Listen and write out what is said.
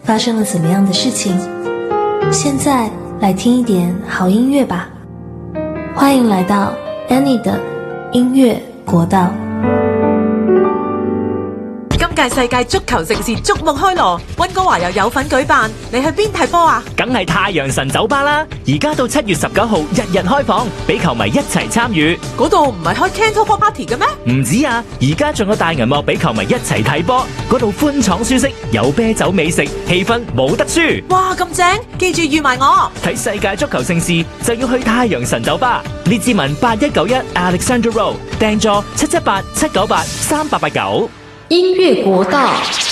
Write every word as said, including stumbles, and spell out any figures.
发生了怎么样的事情？现在来听一点好音乐吧。欢迎来到 Annie 的音樂國道。 今屆世界足球盛事矚目開鑼，溫哥華又有份舉辦，你去邊睇波啊？ 梗係太陽神酒吧啦！而家到七月十九號日日開放，俾球迷一齊參與。 嗰度唔係開 Cantopop Party 嘅咩？ 唔止啊，而家仲有大銀幕俾球迷一齊睇波，嗰度寬敞舒適，有啤酒美食，氣氛冇得輸。 哇，咁正！記住預埋我。 睇世界足球盛事就要去太陽神酒吧，列治文八一九一 Alexandra Road， 訂座七七八七九八三八八九。 音樂國道。